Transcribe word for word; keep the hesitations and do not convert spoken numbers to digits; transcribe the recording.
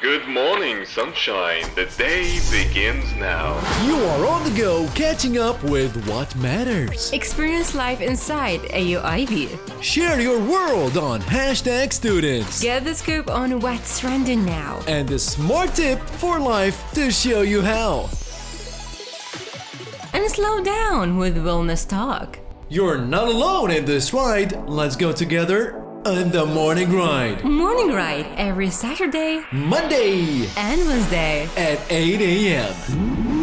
Good morning, sunshine. The day begins now. You are on the go, catching up with what matters. Experience life inside A U I B. Share your world on hashtag students. Get the scoop on what's trending now. And the smart tip for life to show you how. And slow down with Wellness Talk. You're not alone in this ride. Let's go together on the morning ride. Morning ride every Saturday, Monday and Wednesday at eight a.m.